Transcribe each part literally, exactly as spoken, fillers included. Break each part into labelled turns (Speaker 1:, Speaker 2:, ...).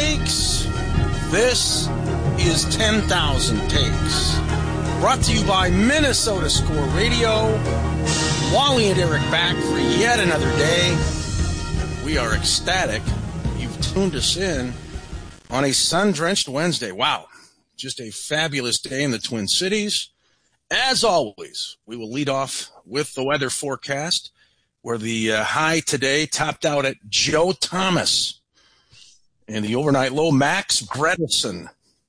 Speaker 1: Lakes. This is ten thousand Takes. Brought to you by Minnesota Score Radio. Wally and Eric back for yet another day. We are ecstatic you've tuned us in on a sun-drenched Wednesday. Wow, just a fabulous day in the Twin Cities. As always, we will lead off with the weather forecast, where the uh, high today topped out at Joe Thomas. And the overnight low, Max Bredesen.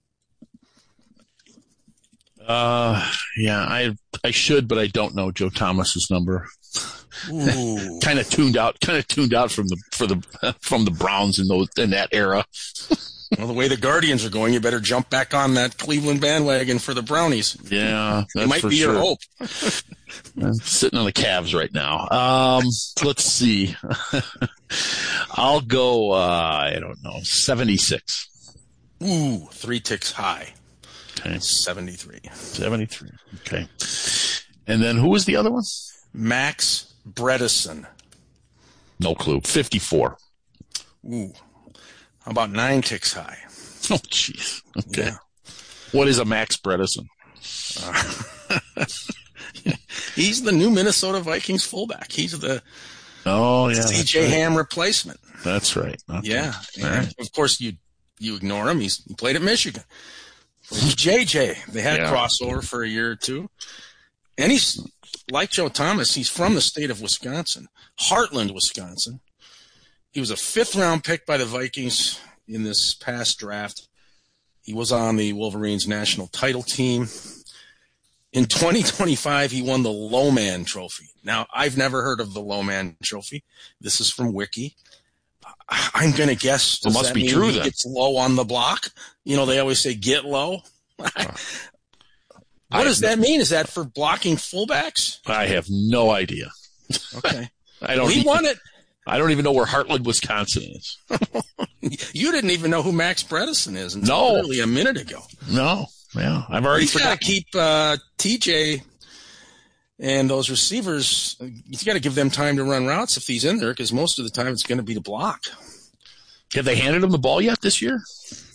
Speaker 2: Uh, yeah, I I should, but I don't know Joe Thomas's number. kind of tuned out, kind of tuned out from the for the from the Browns in those in that era.
Speaker 1: Well, the way the Guardians are going, you better jump back on that Cleveland bandwagon for the Brownies.
Speaker 2: Yeah, that's
Speaker 1: it might
Speaker 2: for
Speaker 1: be
Speaker 2: sure.
Speaker 1: your hope.
Speaker 2: I'm sitting on the Cavs right now. Um, let's see. I'll go. Uh, I don't know, seventy-six.
Speaker 1: Ooh, three ticks high.
Speaker 2: Okay,
Speaker 1: seventy-three.
Speaker 2: Seventy-three. Okay, and then who was the other one?
Speaker 1: Max Bredesen.
Speaker 2: No clue. fifty-four.
Speaker 1: Ooh. How about nine ticks high?
Speaker 2: Oh, jeez. Okay.
Speaker 1: Yeah.
Speaker 2: What is a Max Bredesen?
Speaker 1: Uh, he's the new Minnesota Vikings fullback. He's the
Speaker 2: oh yeah
Speaker 1: C J
Speaker 2: right.
Speaker 1: Ham replacement.
Speaker 2: That's right. Okay.
Speaker 1: Yeah. And
Speaker 2: right.
Speaker 1: of course, you you ignore him. He's he played at Michigan. He's J J. They had
Speaker 2: yeah.
Speaker 1: a crossover for a year or two. And he's like Joe Thomas. He's from the state of Wisconsin, Heartland, Wisconsin. He was a fifth-round pick by the Vikings in this past draft. He was on the Wolverines national title team. In twenty twenty-five, he won the Lowman Trophy. Now, I've never heard of the Lowman Trophy. This is from Wiki. I'm going to guess.
Speaker 2: It must be true, then.
Speaker 1: It's low on the block. You know, they always say get low. What
Speaker 2: I
Speaker 1: does that
Speaker 2: no,
Speaker 1: mean? Is that for blocking fullbacks?
Speaker 2: I have no idea.
Speaker 1: Okay.
Speaker 2: I don't.
Speaker 1: Well, he
Speaker 2: even,
Speaker 1: won it.
Speaker 2: I don't even know where Heartland, Wisconsin is.
Speaker 1: You didn't even know who Max Bredesen is until
Speaker 2: no.
Speaker 1: literally a minute ago.
Speaker 2: No. Yeah, I've already
Speaker 1: He's got to keep uh, T J and those receivers. He's got to give them time to run routes if he's in there, because most of the time it's going to be to block.
Speaker 2: Have they handed him the ball yet this year?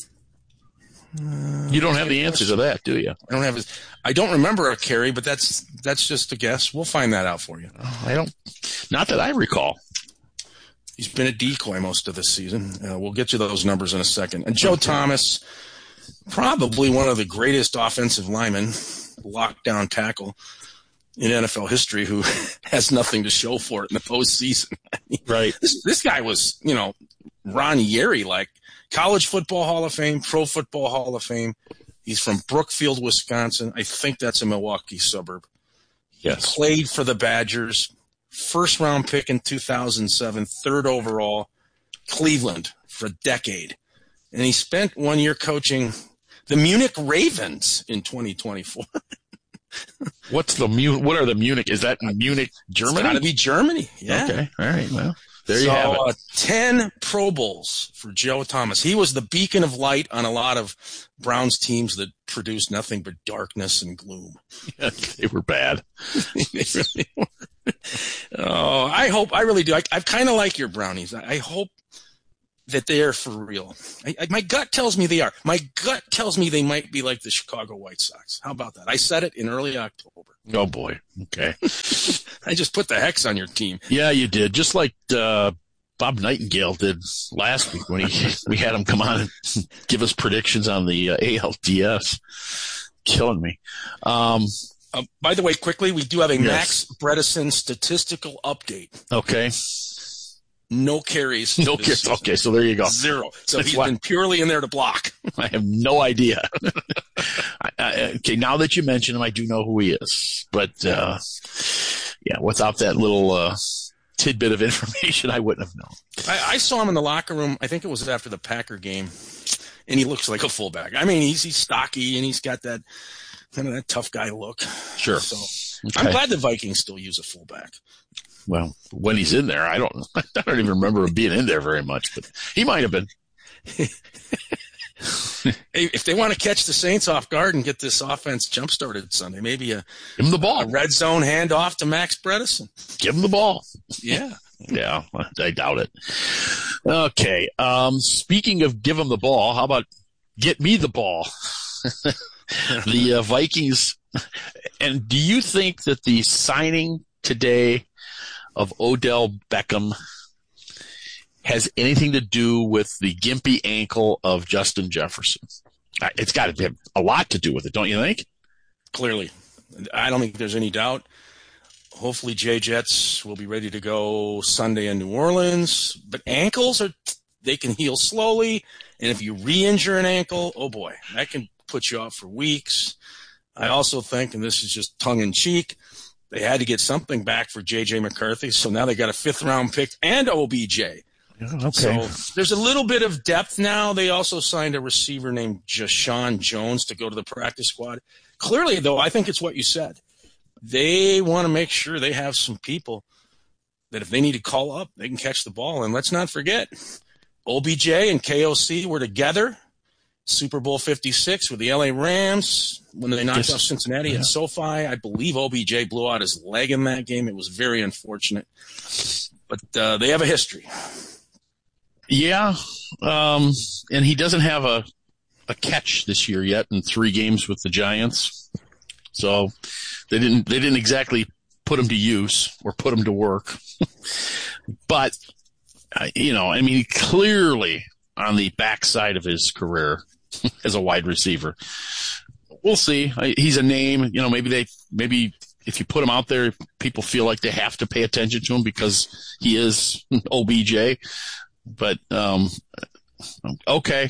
Speaker 2: Uh, you don't have the answer to that, do you?
Speaker 1: I don't have his. I don't remember a carry, but that's that's just a guess. We'll find that out for you.
Speaker 2: Oh, I don't. Not that I recall.
Speaker 1: He's been a decoy most of this season. Uh, we'll get you those numbers in a second. And Joe Thomas, probably one of the greatest offensive linemen, lockdown tackle in N F L history, who has nothing to show for it in the postseason. I mean,
Speaker 2: right.
Speaker 1: This, this guy was, you know, Ron Yeri, like College Football Hall of Fame, Pro Football Hall of Fame. He's from Brookfield, Wisconsin. I think that's a Milwaukee suburb.
Speaker 2: Yes.
Speaker 1: He played for the Badgers. First round pick in two thousand seven, third overall, Cleveland for a decade. And he spent one year coaching the Munich Ravens in twenty twenty-four.
Speaker 2: What's the Mu- What are the Munich? Is that Munich, Germany?
Speaker 1: It's got to be Germany. Yeah.
Speaker 2: Okay. All right. Well, there
Speaker 1: so,
Speaker 2: you have it.
Speaker 1: Uh, ten Pro Bowls for Joe Thomas. He was the beacon of light on a lot of Browns teams that produced nothing but darkness and gloom.
Speaker 2: Yeah, they were bad.
Speaker 1: They really were. Oh, I hope, I really do. I, I kind of like your Brownies. I, I hope that they are for real. I, I, my gut tells me they are. My gut tells me they might be like the Chicago White Sox. How about that? I said it in early October.
Speaker 2: Oh, boy. Okay.
Speaker 1: I just put the hex on your team.
Speaker 2: Yeah, you did. Just like uh, Bob Nightingale did last week when he we had him come on and give us predictions on the uh, A L D S. Killing me. Um
Speaker 1: Uh, by the way, quickly, we do have a
Speaker 2: yes.
Speaker 1: Max Bredesen statistical update.
Speaker 2: Okay.
Speaker 1: No carries.
Speaker 2: No carries. Okay, so there you go.
Speaker 1: Zero. So
Speaker 2: That's
Speaker 1: he's
Speaker 2: why-
Speaker 1: been purely in there to block.
Speaker 2: I have no idea. I, I, okay, now that you mention him, I do know who he is. But, uh, yeah, without that little uh, tidbit of information, I wouldn't have known.
Speaker 1: I, I saw him in the locker room. I think it was after the Packer game, and he looks like a fullback. I mean, he's he's stocky, and he's got that kind of that tough guy look.
Speaker 2: Sure.
Speaker 1: So
Speaker 2: Okay.
Speaker 1: I'm glad the Vikings still use a fullback.
Speaker 2: Well, when he's in there, I don't I don't even remember him being in there very much, but he might have been.
Speaker 1: Hey, if they want to catch the Saints off guard and get this offense jump-started Sunday, maybe a,
Speaker 2: Give him the ball.
Speaker 1: a red zone handoff to Max Bredesen.
Speaker 2: Give him the ball.
Speaker 1: Yeah.
Speaker 2: Yeah, I doubt it. Okay. Um, speaking of give him the ball, how about get me the ball? the uh, Vikings. And do you think that the signing today of Odell Beckham has anything to do with the gimpy ankle of Justin Jefferson? It's got to have a lot to do with it, don't you think?
Speaker 1: Clearly. I don't think there's any doubt. Hopefully Jay Jets will be ready to go Sunday in New Orleans. But ankles, are they can heal slowly. And if you re-injure an ankle, oh boy, that can put you off for weeks. I also think, and this is just tongue-in-cheek, they had to get something back for J J McCarthy. So now they got a fifth-round pick and O B J.
Speaker 2: Okay.
Speaker 1: So there's a little bit of depth now. They also signed a receiver named Jashawn Jones to go to the practice squad. Clearly, though, I think it's what you said. They want to make sure they have some people that if they need to call up, they can catch the ball. And let's not forget, O B J and K O C were together. Super Bowl fifty-six with the L A Rams when they knocked yes. off Cincinnati yeah. at SoFi. I believe O B J blew out his leg in that game. It was very unfortunate. But uh, they have a history.
Speaker 2: Yeah, um, and he doesn't have a, a catch this year yet in three games with the Giants. So they didn't they didn't exactly put him to use or put him to work. But, uh, you know, I mean, clearly on the backside of his career as a wide receiver. We'll see. I, he's a name. You know, maybe they maybe if you put him out there, people feel like they have to pay attention to him because he is O B J. But um, okay.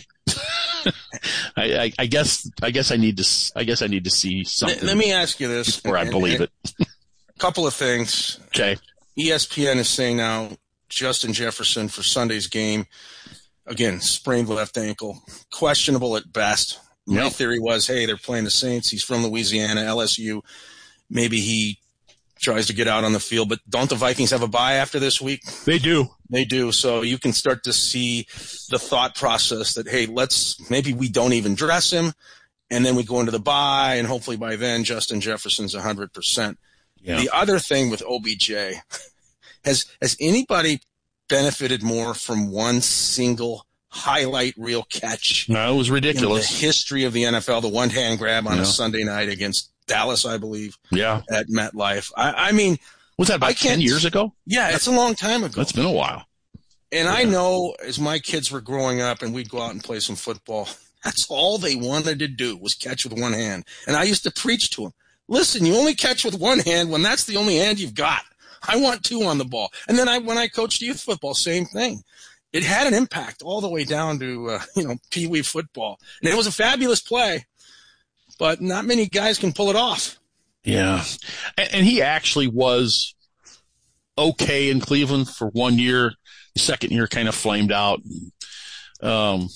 Speaker 2: I, I, I guess I guess I need to I guess I need to see something.
Speaker 1: Let me ask you this
Speaker 2: before I believe it.
Speaker 1: A couple of things.
Speaker 2: Okay.
Speaker 1: E S P N is saying now Justin Jefferson for Sunday's game, again, sprained left ankle, questionable at best. My yep. theory was, hey, they're playing the Saints. He's from Louisiana, L S U. Maybe he tries to get out on the field. But don't the Vikings have a bye after this week?
Speaker 2: They do.
Speaker 1: They do. So you can start to see the thought process that, hey, let's maybe we don't even dress him, and then we go into the bye, and hopefully by then Justin Jefferson's one hundred percent. Yeah. The other thing with O B J, has has anybody benefited more from one single highlight reel catch?
Speaker 2: No, it was ridiculous.
Speaker 1: In the history of the N F L, the one-hand grab on yeah. a Sunday night against Dallas, I believe.
Speaker 2: Yeah.
Speaker 1: At MetLife. I, I mean,
Speaker 2: was that about ten years ago?
Speaker 1: Yeah, it's a long time ago.
Speaker 2: It's been a while.
Speaker 1: And
Speaker 2: yeah.
Speaker 1: I know as my kids were growing up and we'd go out and play some football, that's all they wanted to do was catch with one hand. And I used to preach to them, listen, you only catch with one hand when that's the only hand you've got. I want two on the ball. And then I, when I coached youth football, same thing. It had an impact all the way down to, uh, you know, Pee Wee football. And it was a fabulous play, but not many guys can pull it off.
Speaker 2: Yeah. And, and he actually was okay in Cleveland for one year. The second year kind of flamed out. Um,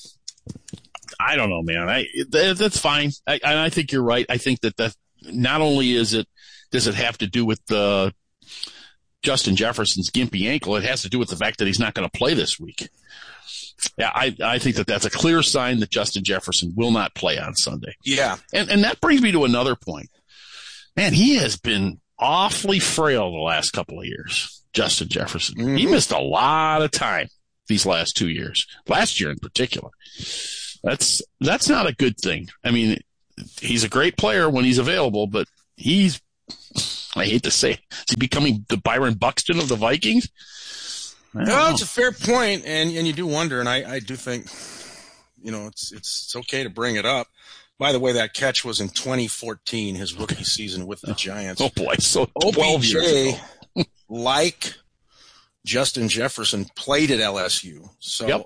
Speaker 2: I don't know, man. I, that, that's fine. I, I think you're right. I think that that not only is it, does it have to do with the Justin Jefferson's gimpy ankle, it has to do with the fact that he's not going to play this week. Yeah, I, I think that that's a clear sign that Justin Jefferson will not play on Sunday.
Speaker 1: Yeah.
Speaker 2: And, and that brings me to another point. Man, he has been awfully frail the last couple of years, Justin Jefferson. Mm-hmm. He missed a lot of time these last two years, last year in particular. That's that's not a good thing. I mean, he's a great player when he's available, but he's, I hate to say, is he becoming the Byron Buxton of the Vikings?
Speaker 1: Well, it's a fair point, and, and you do wonder, and I, I do think, you know, it's, it's it's okay to bring it up. By the way, that catch was in twenty fourteen, his rookie season with the Giants.
Speaker 2: Oh, boy, so twelve years ago.
Speaker 1: Like Justin Jefferson, played at L S U. So,
Speaker 2: yep.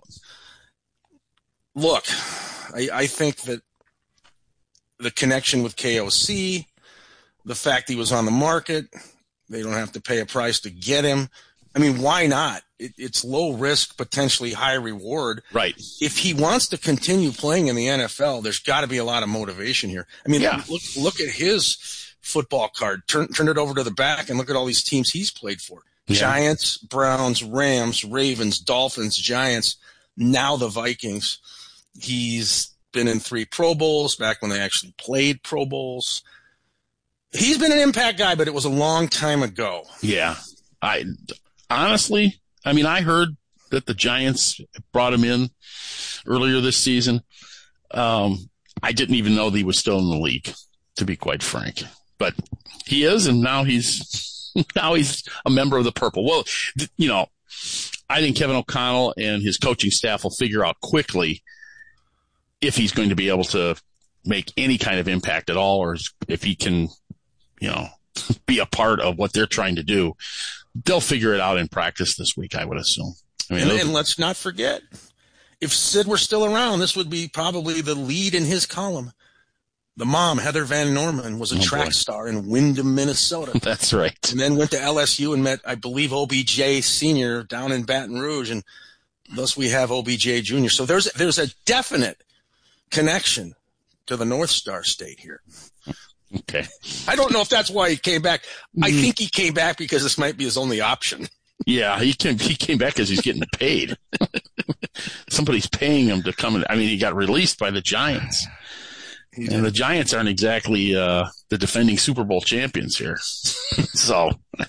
Speaker 1: Look, I, I think that the connection with K O C, the fact he was on the market, they don't have to pay a price to get him. I mean, why not? It, it's low risk, potentially high reward.
Speaker 2: Right.
Speaker 1: If he wants to continue playing in the N F L, there's got to be a lot of motivation here. I mean,
Speaker 2: yeah.
Speaker 1: look, look at his football card. Turn, turn it over to the back and look at all these teams he's played for. Yeah. Giants, Browns, Rams, Ravens, Dolphins, Giants, now the Vikings. He's been in three Pro Bowls back when they actually played Pro Bowls. He's been an impact guy, but it was a long time ago.
Speaker 2: Yeah. I honestly, I mean, I heard that the Giants brought him in earlier this season. Um, I didn't even know that he was still in the league, to be quite frank. But he is, and now he's now he's a member of the Purple. Well, you know, I think Kevin O'Connell and his coaching staff will figure out quickly if he's going to be able to make any kind of impact at all, or if he can, you know, be a part of what they're trying to do. They'll figure it out in practice this week, I would assume. I mean,
Speaker 1: and, and let's not forget, if Sid were still around, this would be probably the lead in his column. The mom, Heather Van Norman, was a
Speaker 2: oh,
Speaker 1: track
Speaker 2: boy.
Speaker 1: star in Windham, Minnesota.
Speaker 2: That's right.
Speaker 1: And then went to L S U and met, I believe, O B J Senior down in Baton Rouge, and thus we have O B J Junior So there's there's a definite connection to the North Star State here.
Speaker 2: Okay.
Speaker 1: I don't know if that's why he came back. I think he came back because this might be his only option.
Speaker 2: Yeah, he came, he came back because he's getting paid. Somebody's paying him to come in. I mean, he got released by the Giants. And the Giants aren't exactly uh, the defending Super Bowl champions here. So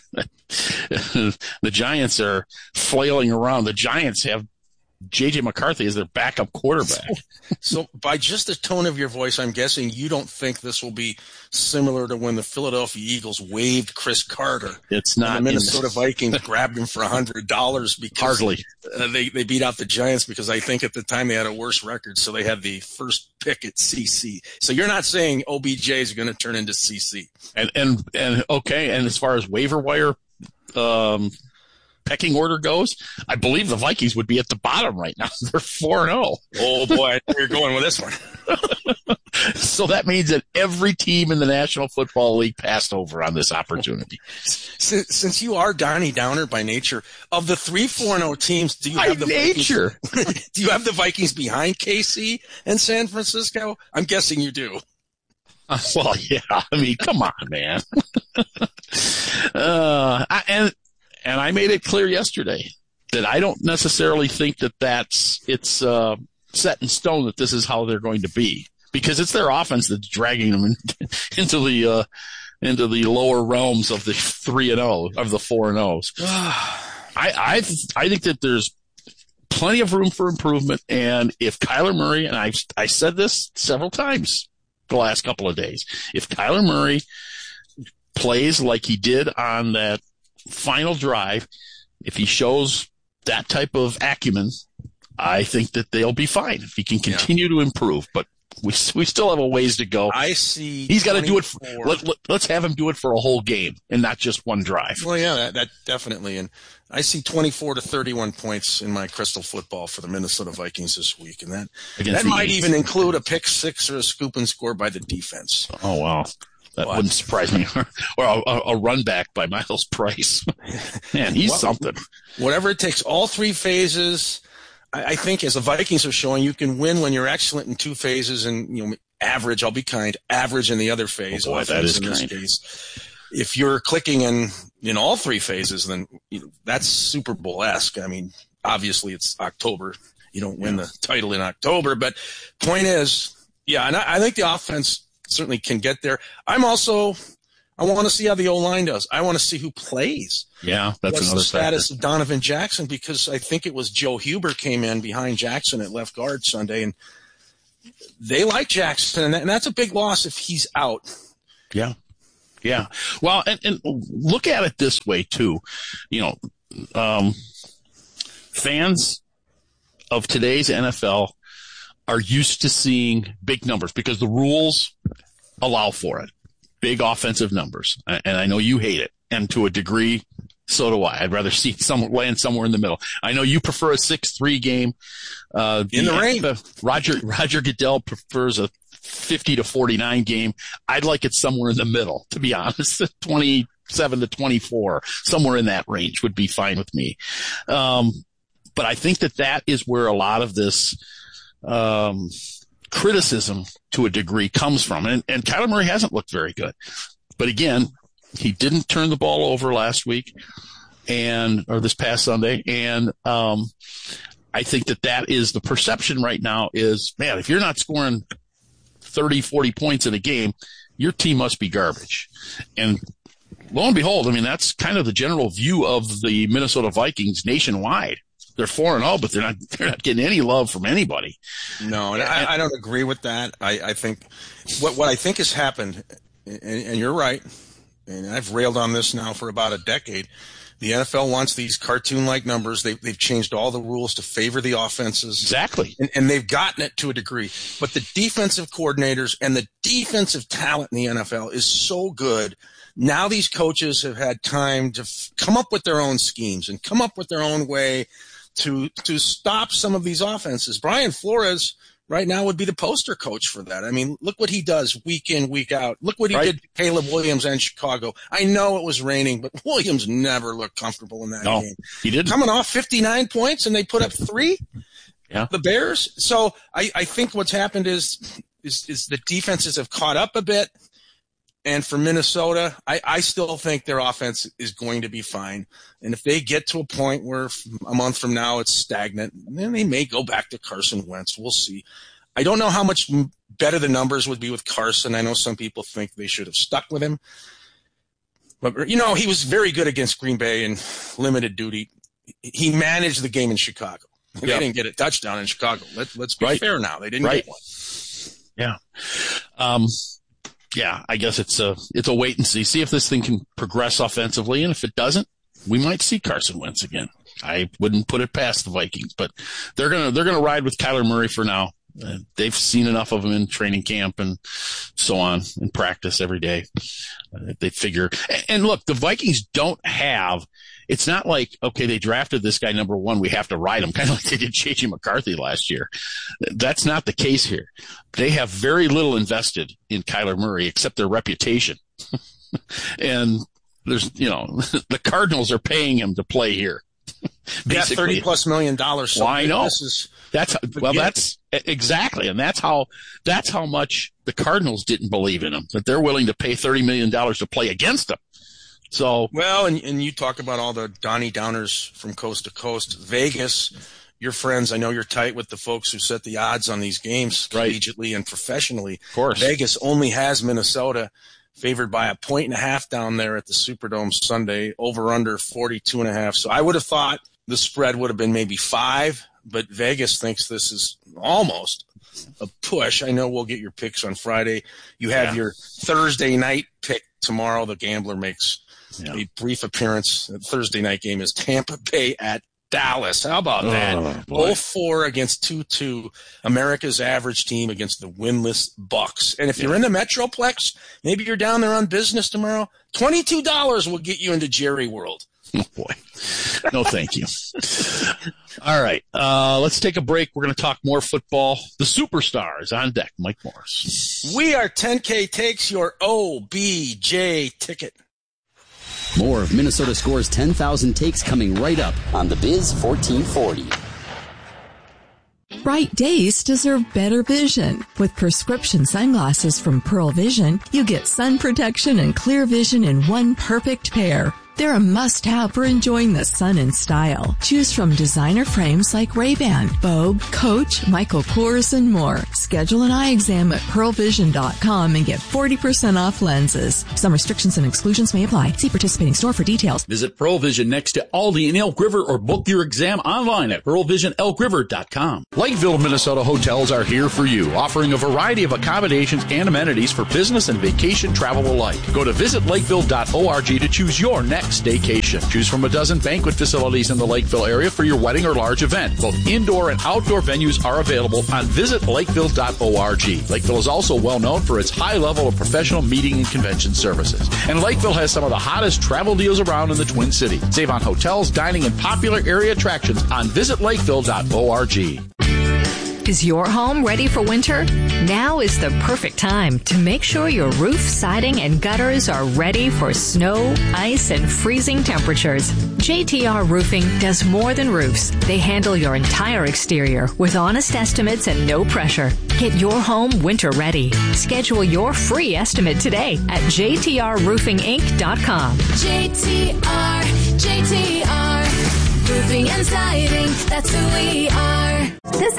Speaker 2: the Giants are flailing around. The Giants have J J McCarthy as their backup quarterback.
Speaker 1: So, so by just the tone of your voice, I'm guessing you don't think this will be similar to when the Philadelphia Eagles waived Chris Carter.
Speaker 2: It's not.
Speaker 1: And the Minnesota Vikings grabbed him for one hundred dollars because
Speaker 2: Hardly.
Speaker 1: Uh, they, they beat out the Giants because I think at the time they had a worse record, so they had the first pick at C C. So you're not saying O B J is going to turn into C C.
Speaker 2: And, and, and okay, and as far as waiver wire um, pecking order goes, I believe the Vikings would be at the bottom right now. They're four and oh.
Speaker 1: Oh, boy, I know where you're going with this one.
Speaker 2: So that means that every team in the National Football League passed over on this opportunity.
Speaker 1: Since, since you are Donnie Downer by nature, of the three four and oh teams, do you
Speaker 2: By
Speaker 1: have the
Speaker 2: nature.
Speaker 1: Vikings, do you have the Vikings behind K C and San Francisco? I'm guessing you do.
Speaker 2: Uh, well, yeah. I mean, come on, man. uh, I, and and I made it clear yesterday that I don't necessarily think that that's it's uh, set in stone that this is how they're going to be, because it's their offense that's dragging them in, into the uh, into the lower realms of the three and zero of the four and O's. I I I think that there's plenty of room for improvement, and if Kyler Murray, and I I said this several times the last couple of days, if Kyler Murray plays like he did on that final drive, if he shows that type of acumen, I think that they'll be fine if he can continue yeah. to improve. But we we still have a ways to go.
Speaker 1: I see.
Speaker 2: He's got to do it. For, let, let, let's have him do it for a whole game and not just one drive.
Speaker 1: Well, yeah, that, that definitely. And I see twenty-four to thirty-one points in my crystal football for the Minnesota Vikings this week, and that Against that might East. even include a pick six or a scoop and score by the defense.
Speaker 2: Oh wow. That what? wouldn't surprise me. Or a, a run back by Miles Price. Man, he's well, something.
Speaker 1: Whatever it takes, all three phases. I, I think, as the Vikings are showing, you can win when you're excellent in two phases and, you know, average. I'll be kind. Average in the other phase.
Speaker 2: Oh boy, that is
Speaker 1: in
Speaker 2: kind.
Speaker 1: This case. If you're clicking in in all three phases, then you know, that's Super Bowl-esque. I mean, obviously it's October. You don't win the title in October, but point is, yeah, and I, I think the offense certainly can get there. I'm also, I want to see how the O-line does. I want to see who plays.
Speaker 2: Yeah, that's
Speaker 1: What's
Speaker 2: another
Speaker 1: the status
Speaker 2: factor.
Speaker 1: of Donovan Jackson, because I think it was Joe Huber came in behind Jackson at left guard Sunday, and they like Jackson, and that's a big loss if he's out.
Speaker 2: Yeah. Yeah. Well, and, and look at it this way, too. You know, um, fans of today's N F L are used to seeing big numbers because the rules allow for it. Big offensive numbers. And I know you hate it. And to a degree, so do I. I'd rather see it some, land somewhere in the middle. I know you prefer a six three game. Uh,
Speaker 1: in the, the rain.
Speaker 2: Uh, Roger, Roger Goodell prefers a fifty to forty-nine game. I'd like it somewhere in the middle, to be honest. twenty-seven to twenty-four, somewhere in that range would be fine with me. Um, but I think that that is where a lot of this, um, criticism to a degree comes from. And, and Kyler Murray hasn't looked very good. But again, he didn't turn the ball over last week and, or this past Sunday. And, um, I think that that is the perception right now is, man, if you're not scoring thirty, forty points in a game, your team must be garbage. And lo and behold, I mean, that's kind of the general view of the Minnesota Vikings nationwide. they're four and oh, but they're not they're not getting any love from anybody.
Speaker 1: No, and I, I don't agree with that. I, I think what what I think has happened, and, and you're right, and I've railed on this now for about a decade. The N F L wants these cartoon-like numbers. They, they've changed all the rules to favor the offenses.
Speaker 2: Exactly.
Speaker 1: And, and they've gotten it to a degree. But the defensive coordinators and the defensive talent in the N F L is so good. Now these coaches have had time to f- come up with their own schemes and come up with their own way to to stop some of these offenses. Brian Flores right now would be the poster coach for that. I mean, look what he does week in, week out. Look what he
Speaker 2: right.
Speaker 1: did to Caleb Williams and Chicago. I know it was raining, but Williams never looked comfortable in that
Speaker 2: no,
Speaker 1: game.
Speaker 2: He didn't.
Speaker 1: Coming off fifty-nine points and they put up three,
Speaker 2: yeah.
Speaker 1: the Bears. So I, I think what's happened is, is, is the defenses have caught up a bit. And for Minnesota, I, I still think their offense is going to be fine. And if they get to a point where a month from now it's stagnant, then they may go back to Carson Wentz. We'll see. I don't know how much better the numbers would be with Carson. I know some people think they should have stuck with him. But, you know, he was very good against Green Bay in limited duty. He managed the game in Chicago. They
Speaker 2: yep.
Speaker 1: didn't get a touchdown in Chicago. Let, let's be
Speaker 2: right.
Speaker 1: fair now. They didn't
Speaker 2: right.
Speaker 1: get one.
Speaker 2: Yeah. Um, Yeah, I guess it's a it's a wait and see. See if this thing can progress offensively, and if it doesn't, we might see Carson Wentz again. I wouldn't put it past the Vikings, but they're gonna they're gonna ride with Kyler Murray for now. Uh, they've seen enough of him in training camp and so on in practice every day. Uh, they figure. And, and look, the Vikings don't have. It's not like, okay, they drafted this guy number one, we have to ride him, kind of like they did J J McCarthy last year. That's not the case here. They have very little invested in Kyler Murray except their reputation. And there's, you know, the Cardinals are paying him to play here.
Speaker 1: Yeah, thirty plus million dollars. So
Speaker 2: well, I know.
Speaker 1: This is
Speaker 2: that's well, that's exactly, and that's how that's how much the Cardinals didn't believe in him, that they're willing to pay thirty million dollars to play against him. So
Speaker 1: well, and and you talk about all the Donnie Downers from coast to coast. Vegas, your friends, I know you're tight with the folks who set the odds on these games
Speaker 2: right.
Speaker 1: collegiately and professionally.
Speaker 2: Of course.
Speaker 1: Vegas only has Minnesota favored by a point and a half down there at the Superdome Sunday, over under forty-two and a half. So I would have thought the spread would have been maybe five, but Vegas thinks this is almost a push. I know we'll get your picks on Friday. You have yeah. your Thursday night pick tomorrow. The Gambler makes yeah. a brief appearance. The Thursday night game is Tampa Bay at Dallas. How about that?
Speaker 2: Oh,
Speaker 1: oh four against two two. America's average team against the winless Bucks. And if yeah. you're in the Metroplex, maybe you're down there on business tomorrow, twenty-two dollars will get you into Jerry World.
Speaker 2: Oh, boy. No, thank you. All right. Uh, let's take a break. We're going to talk more football. The superstars on deck. Mike Morris.
Speaker 1: We are ten K Takes, your O B J ticket.
Speaker 3: More of Minnesota Score's ten thousand takes coming right up on the Biz fourteen forty.
Speaker 4: Bright days deserve better vision. With prescription sunglasses from Pearl Vision, you get sun protection and clear vision in one perfect pair. They're a must-have for enjoying the sun in style. Choose from designer frames like Ray-Ban, Vogue, Coach, Michael Kors, and more. Schedule an eye exam at pearl vision dot com and get forty percent off lenses. Some restrictions and exclusions may apply. See participating store for details.
Speaker 5: Visit Pearl Vision next to Aldi in Elk River or book your exam online at pearl vision elk river dot com.
Speaker 6: Lakeville, Minnesota hotels are here for you, offering a variety of accommodations and amenities for business and vacation travel alike. Go to visit lakeville dot org to choose your next staycation. Choose from a dozen banquet facilities in the Lakeville area for your wedding or large event. Both indoor and outdoor venues are available on visit lakeville dot org. Lakeville is also well known for its high level of professional meeting and convention services. And Lakeville has some of the hottest travel deals around in the Twin Cities. Save on hotels, dining, and popular area attractions on visit lakeville dot org.
Speaker 7: Is your home ready for winter? Now is the perfect time to make sure your roof, siding, and gutters are ready for snow, ice, and freezing temperatures. J T R Roofing does more than roofs. They handle your entire exterior with honest estimates and no pressure. Get your home winter ready. Schedule your free estimate today at j t r roofing inc dot com.
Speaker 8: J T R, J T R, Roofing and Siding, that's who we are.
Speaker 9: This house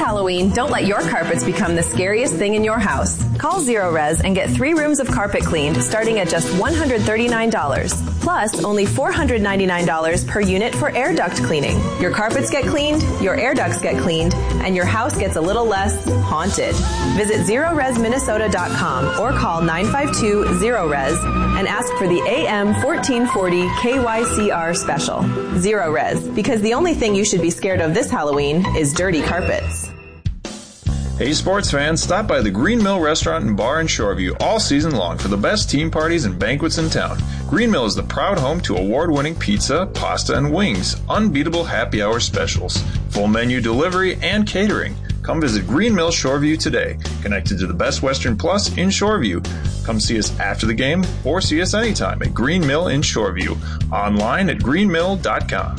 Speaker 8: Halloween, don't let your carpets become the scariest thing in your house. Call Zero Res and get three rooms of carpet cleaned starting at just one hundred thirty-nine dollars. Plus, only four hundred ninety-nine dollars per unit for air duct cleaning. Your carpets get cleaned, your air ducts get cleaned, and your house gets a little less haunted. Visit zero res minnesota dot com or call nine five two zero res and ask for the A M fourteen forty K Y C R special. Zero Res, because the only thing you should be scared of this Halloween is dirty carpets.
Speaker 9: Hey sports fans, stop by the Green Mill Restaurant and Bar in Shoreview all season long for the best team parties and banquets in town. Green Mill is the proud home to award-winning pizza, pasta, and wings, unbeatable happy hour specials, full menu delivery, and catering. Come visit Green Mill Shoreview today, connected to the Best Western Plus in Shoreview. Come see us after the game or see us anytime at Green Mill in Shoreview, online at green mill dot com.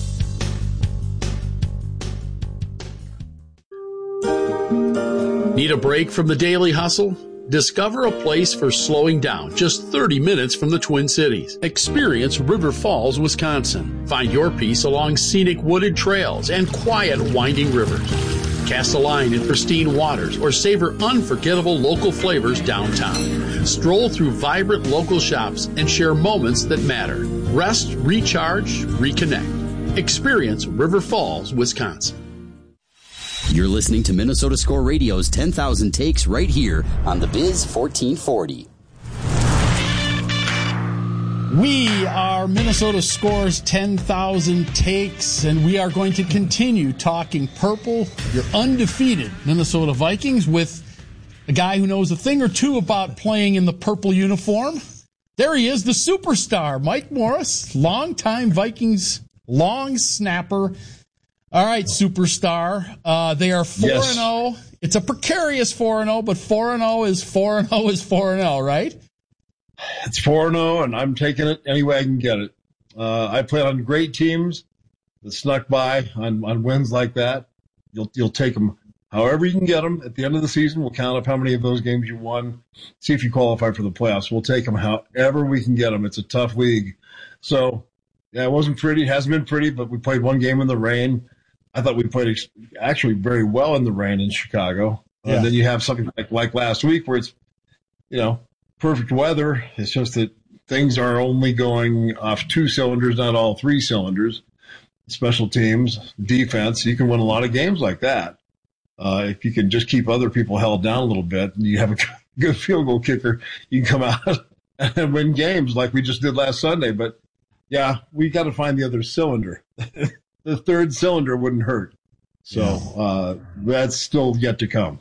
Speaker 5: Need a break from the daily hustle? Discover a place for slowing down just thirty minutes from the Twin Cities. Experience River Falls, Wisconsin. Find your peace along scenic wooded trails and quiet winding rivers. Cast a line in pristine waters or savor unforgettable local flavors downtown. Stroll through vibrant local shops and share moments that matter. Rest, recharge, reconnect. Experience River Falls, Wisconsin.
Speaker 3: You're listening to Minnesota Score Radio's ten thousand Takes right here on the Biz fourteen forty.
Speaker 10: We are Minnesota Score's ten thousand Takes, and we are going to continue talking purple, your undefeated Minnesota Vikings, with a guy who knows a thing or two about playing in the purple uniform. There he is, the superstar, Mike Morris, longtime Vikings long snapper. All right, superstar. Uh, they are four and oh. It's a precarious four and oh, but four and oh is four and oh is four and oh, right?
Speaker 11: It's four and oh, and I'm taking it any way I can get it. Uh, I played on great teams that snuck by on, on wins like that. You'll you'll take them however you can get them. At the end of the season, we'll count up how many of those games you won, see if you qualify for the playoffs. We'll take them however we can get them. It's a tough league. So, yeah, it wasn't pretty. It hasn't been pretty, but we played one game in the rain. I thought we played actually very well in the rain in Chicago. Yeah. And then you have something like, like last week where it's, you know, perfect weather. It's just that things are only going off two cylinders, not all three cylinders. Special teams, defense, you can win a lot of games like that. Uh, if you can just keep other people held down a little bit and you have a good field goal kicker, you can come out and win games like we just did last Sunday. But, yeah, we got to find the other cylinder. The third cylinder wouldn't hurt. So uh, that's still yet to come.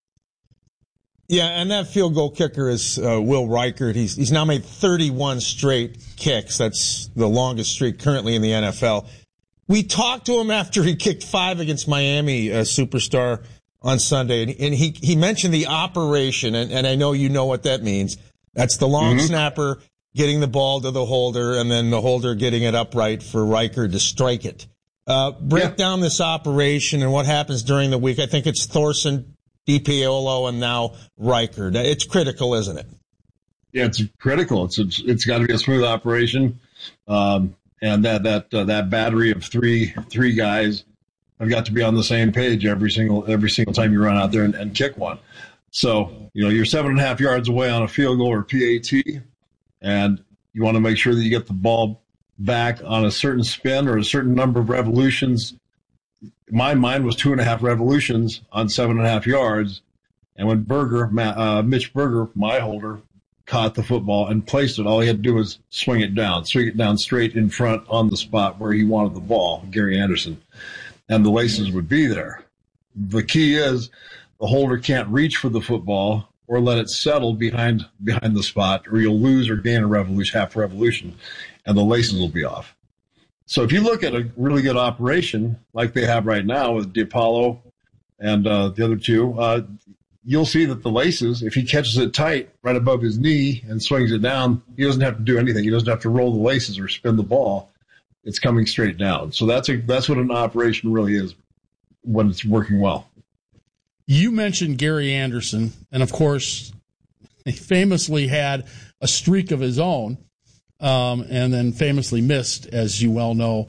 Speaker 12: Yeah, and that field goal kicker is uh, Will Reichert. He's he's now made thirty-one straight kicks. That's the longest streak currently in the N F L. We talked to him after he kicked five against Miami, uh, superstar, on Sunday, and, and he, he mentioned the operation, and, and I know you know what that means. That's the long mm-hmm. snapper getting the ball to the holder, and then the holder getting it upright for Reichert to strike it. Uh, break yeah. down this operation and what happens during the week. I think it's Thorson, DiPiolo, and now Reichert. It's critical, isn't it?
Speaker 11: Yeah, it's critical. It's it's, it's got to be a smooth operation, um, and that that uh, that battery of three three guys have got to be on the same page every single every single time you run out there and, and kick one. So you know you're seven and a half yards away on a field goal or P A T, and you want to make sure that you get the ball back on a certain spin or a certain number of revolutions. My mind was two and a half revolutions on seven and a half yards. And when Berger, uh, Mitch Berger, my holder, caught the football and placed it, all he had to do was swing it down, swing it down straight in front on the spot where he wanted the ball, Gary Anderson, and the laces would be there. The key is the holder can't reach for the football or let it settle behind behind the spot, or you'll lose or gain a revolution, half revolution, and the laces will be off. So if you look at a really good operation like they have right now with DiPiolo and uh, the other two, uh, you'll see that the laces, if he catches it tight right above his knee and swings it down, he doesn't have to do anything. He doesn't have to roll the laces or spin the ball. It's coming straight down. So that's a, that's what an operation really is when it's working well.
Speaker 10: You mentioned Gary Anderson, and of course, he famously had a streak of his own, um, and then famously missed, as you well know,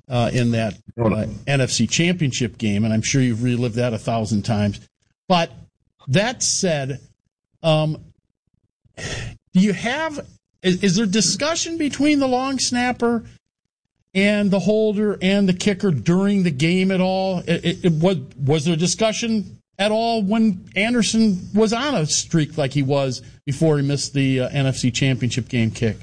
Speaker 10: uh, in that uh, N F C Championship game, and I'm sure you've relived that a thousand times. But that said, um, do you have is, is there discussion between the long snapper and the holder and the kicker during the game at all? It, it, it, was, was there discussion at all when Anderson was on a streak like he was before he missed the uh, N F C Championship game kick?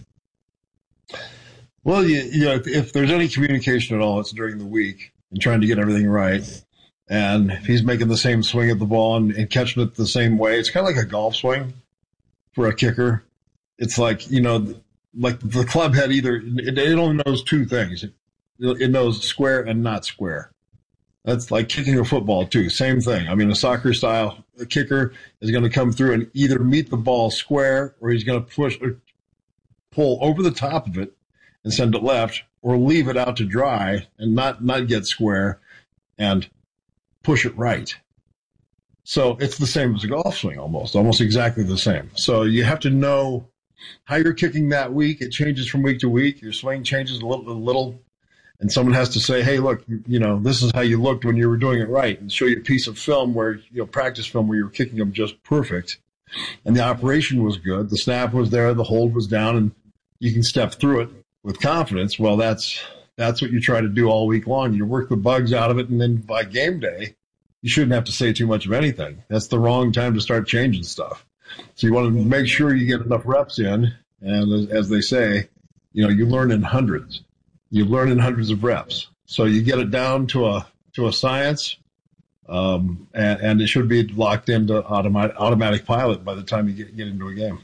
Speaker 11: Well, you, you know, if, if there's any communication at all, it's during the week and trying to get everything right. And if he's making the same swing at the ball and, and catching it the same way, it's kind of like a golf swing for a kicker. It's like, you know, like the club head either, it, it only knows two things. It, it knows square and not square. That's like kicking a football, too. Same thing. I mean, a soccer style a kicker is going to come through and either meet the ball square or he's going to push or pull over the top of it and send it left, or leave it out to dry and not, not get square and push it right. So it's the same as a golf swing almost, almost exactly the same. So you have to know how you're kicking that week. It changes from week to week. Your swing changes a little, a little. And someone has to say, hey, look, you know, this is how you looked when you were doing it right, and show you a piece of film where, you know, practice film where you were kicking them just perfect. And the operation was good. The snap was there. The hold was down, and you can step through it with confidence. Well, that's that's what you try to do all week long. You work the bugs out of it, and then by game day, you shouldn't have to say too much of anything. That's the wrong time to start changing stuff. So you want to make sure you get enough reps in, and as, as they say, you know, you learn in hundreds. You learn in hundreds of reps. So you get it down to a to a science, um, and, and it should be locked into automatic, automatic pilot by the time you get, get into a game.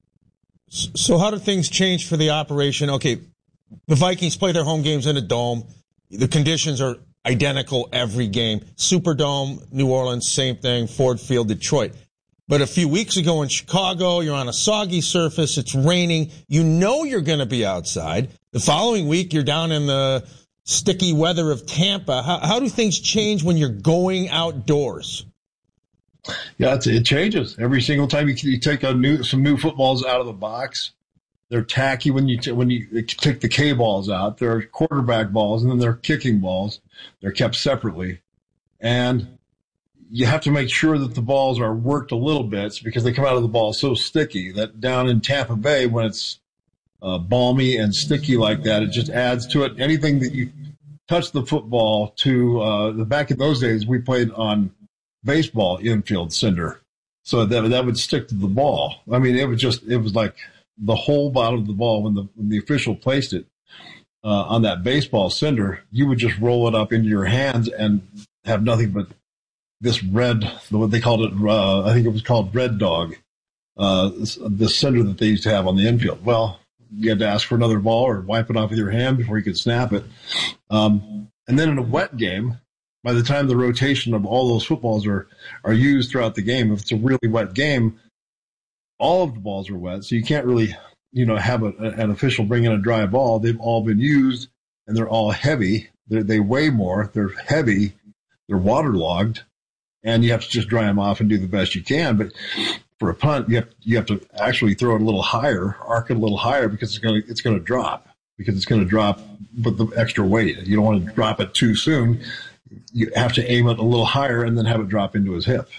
Speaker 12: So how do things change for the operation? Okay, the Vikings play their home games in a dome. The conditions are identical every game. Superdome, New Orleans, same thing. Ford Field, Detroit. But a few weeks ago in Chicago, you're on a soggy surface. It's raining. You know you're going to be outside. The following week, you're down in the sticky weather of Tampa. How, how do things change when you're going outdoors?
Speaker 11: Yeah, it's, it changes every single time you, you take a new some new footballs out of the box. They're tacky when you t- when you take the K balls out. They're quarterback balls, and then they're kicking balls. They're kept separately, and you have to make sure that the balls are worked a little bit because they come out of the ball so sticky that down in Tampa Bay, when it's uh, balmy and sticky like that, it just adds to it. Anything that you touch the football to, uh, the back in those days, we played on baseball infield cinder. So that that would stick to the ball. I mean, it was just, it was like the whole bottom of the ball when the, when the official placed it uh, on that baseball cinder, you would just roll it up into your hands and have nothing but this red, what they called it, uh, I think it was called Red Dog, uh, this, this cinder that they used to have on the infield. Well, you had to ask for another ball or wipe it off with your hand before you could snap it. Um, and then in a wet game, by the time the rotation of all those footballs are, are used throughout the game, if it's a really wet game, all of the balls are wet. So you can't really, you know, have a, an official bring in a dry ball. They've all been used and they're all heavy. They're, they weigh more. They're heavy. They're waterlogged. And you have to just dry them off and do the best you can. But for a punt, you have you have to actually throw it a little higher, arc it a little higher because it's going to it's going to drop because it's going to drop with the extra weight. You don't want to drop it too soon. You have to aim it a little higher and then have it drop into his hip.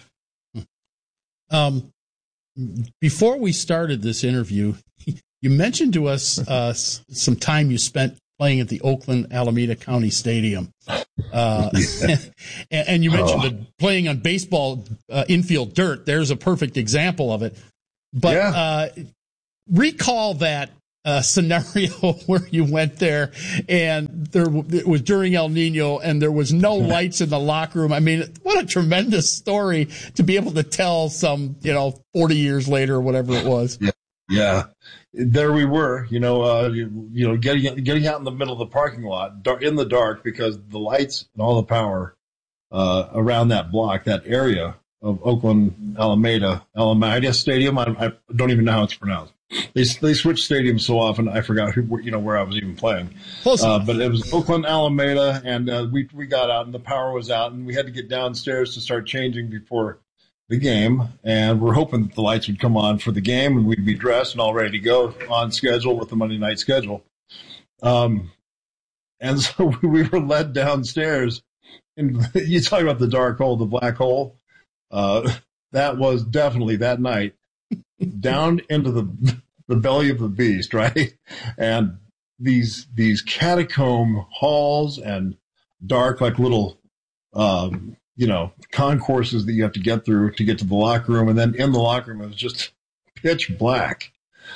Speaker 10: Um, before we started this interview, you mentioned to us uh, some time you spent playing at the Oakland Alameda County Stadium. Uh, and, and you mentioned oh. the playing on baseball uh, infield dirt. There's a perfect example of it. But yeah. uh, recall that uh, scenario where you went there and there it was during El Nino and there was no lights in the locker room. I mean, what a tremendous story to be able to tell some, you know, forty years later or whatever it was.
Speaker 11: Yeah. Yeah. There we were, you know, uh, you, you know, getting getting out in the middle of the parking lot dark, in the dark because the lights and all the power uh, around that block, that area of Oakland Alameda Alameda Stadium. I, I don't even know how it's pronounced. They they switch stadiums so often I forgot who, you know, where I was even playing. Uh, but it was Oakland Alameda, and uh, we we got out and the power was out, and we had to get downstairs to start changing before the game, and we're hoping that the lights would come on for the game and we'd be dressed and all ready to go on schedule with the Monday night schedule. Um, And so we were led downstairs. And you talk about the dark hole, the black hole. Uh, that was definitely that night down into the the belly of the beast, right? And these these catacomb halls and dark, like little, um, you know, concourses that you have to get through to get to the locker room. And then in the locker room, it was just pitch black.